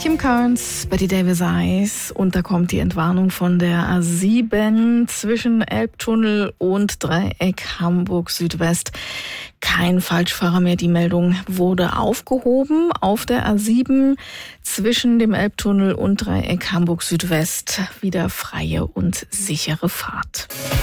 Kim Carnes, Betty Davis Eyes, und da kommt die Entwarnung von der A7 zwischen Elbtunnel und Dreieck Hamburg Südwest. Kein Falschfahrer mehr. Die Meldung wurde aufgehoben auf der A7 zwischen dem Elbtunnel und Dreieck Hamburg Südwest. Wieder freie und sichere Fahrt.